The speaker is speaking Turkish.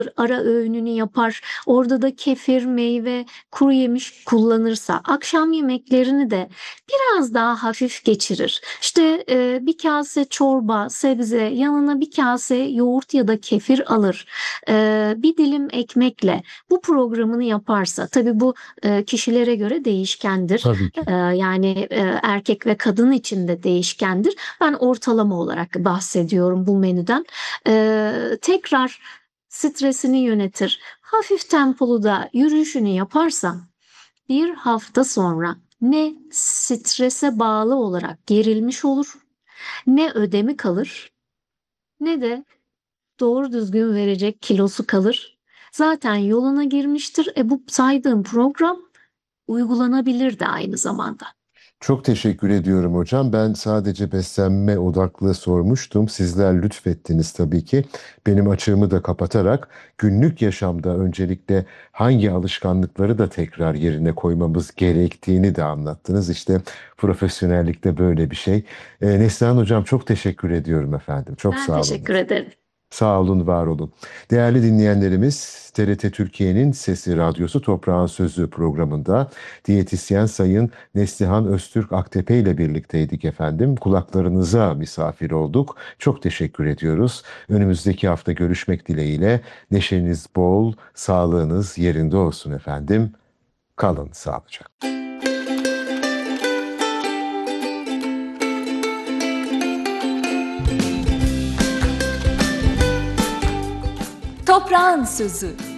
ara öğününü yapar. Orada da kefir, meyve, kuru yemiş kullanırsa akşam yemeklerini de biraz daha hafif geçirir. İşte bir kase çorba, sebze, yanına bir kase yoğurt ya da kefir alır. Bir dilim ekmekle bu programını yaparsa, tabii bu kişilere göre değişkendir. Tabii ki. Yani erkek ve kadın için de değişkendir. Ben ortalama olarak bahsediyorum bu menüden. Tekrar stresini yönetir. Hafif tempolu da yürüyüşünü yaparsa bir hafta sonra ne strese bağlı olarak gerilmiş olur, ne ödemi kalır, ne de doğru düzgün verecek kilosu kalır. Zaten yoluna girmiştir. Bu saydığım program uygulanabilir de aynı zamanda. Çok teşekkür ediyorum hocam. Ben sadece beslenme odaklı sormuştum. Sizler lütfettiniz tabii ki. Benim açığımı da kapatarak günlük yaşamda öncelikle hangi alışkanlıkları da tekrar yerine koymamız gerektiğini de anlattınız. İşte profesyonellikte böyle bir şey. Neslihan hocam çok teşekkür ediyorum efendim. Çok Ben sağ olun. teşekkür ederim. Sağ olun, var olun. Değerli dinleyenlerimiz, TRT Türkiye'nin Sesi Radyosu Toprağın Sözü programında diyetisyen Sayın Neslihan Öztürk Aktepe ile birlikteydik efendim. Kulaklarınıza misafir olduk. Çok teşekkür ediyoruz. Önümüzdeki hafta görüşmek dileğiyle neşeniz bol, sağlığınız yerinde olsun efendim. Kalın sağlıcakla. Toprağın Sözü.